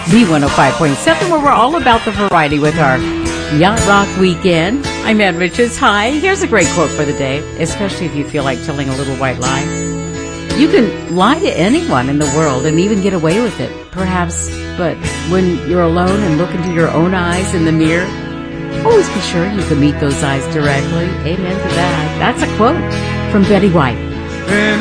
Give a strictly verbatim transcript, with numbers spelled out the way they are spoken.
B one oh five point seven, where we're all about the variety with our Yacht Rock Weekend. I'm Ann Richards. Hi. Here's a great quote for the day, especially if you feel like telling a little white lie. You can lie to anyone in the world and even get away with it, perhaps, but when you're alone and look into your own eyes in the mirror, always be sure you can meet those eyes directly. Amen to that. That's a quote from Betty White.